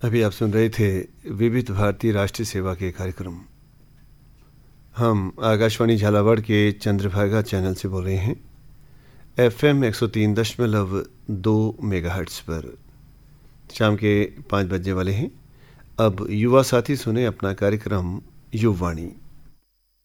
अभी आप सुन रहे थे विविध भारती राष्ट्रीय सेवा के कार्यक्रम। हम आकाशवाणी झालावाड़ के चंद्रभागा चैनल से बोल रहे हैं, FM 103.2 मेगाहर्ट्ज पर। शाम के 5 बजने वाले हैं। अब युवा साथी सुने अपना कार्यक्रम युवाणी।